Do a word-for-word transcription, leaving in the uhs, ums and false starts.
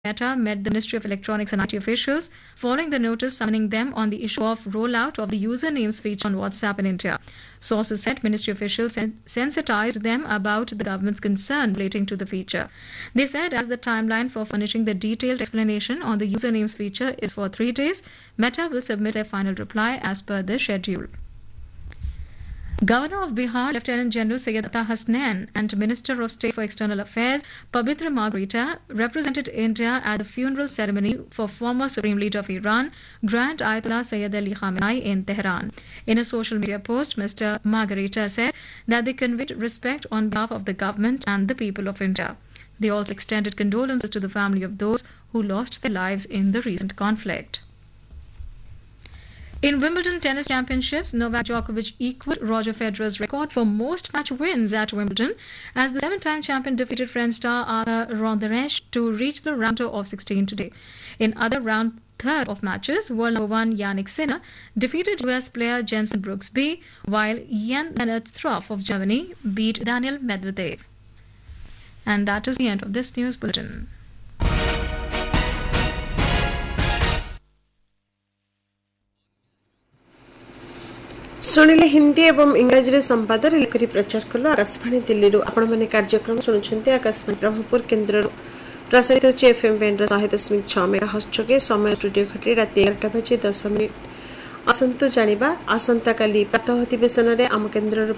Meta met the Ministry of Electronics and I T officials following the notice summoning them on the issue of rollout of the usernames feature on WhatsApp in India. Sources said ministry officials sen- sensitized them about the government's concern relating to the feature. They said as the timeline for furnishing the detailed explanation on the usernames feature is for three days, Meta will submit their final reply as per the schedule. Governor of Bihar, Lieutenant General Syed Atta Hasnain, and Minister of State for External Affairs, Pabitra Margarita, represented India at the funeral ceremony for former Supreme Leader of Iran, Grand Ayatollah Sayyid Ali Khamenei in Tehran. In a social media post, Mister Margarita said that they conveyed respect on behalf of the government and the people of India. They also extended condolences to the family of those who lost their lives in the recent conflict. In Wimbledon Tennis Championships, Novak Djokovic equaled Roger Federer's record for most match wins at Wimbledon as the seven-time champion defeated French star Arthur Ronderesh to reach the round of sixteen today. In other round third of matches, world number one Yannick Sinner defeated U S player Jensen Brooksby, while Jan-Lennart Struff of Germany beat Daniil Medvedev. And that is the end of this news bulletin. शुणिले Hindi एवं इंग्राजी संवाद लेखरी प्रचार कलु आकाशवाणी दिल्ली आपण मैंने कार्यक्रम शुणुंट आकाशवाणी ब्रह्मपुर केन्द्र प्रसारित होची एफएम बैंड सौ दशमिक छह मेगाहर्ट्ज जोगे समय स्टूडियो घटी राति एगारटा बजे दस मिनिट आसंतु जानिबा आसंता काली प्रातः अधिवेशन रे आम केन्द्र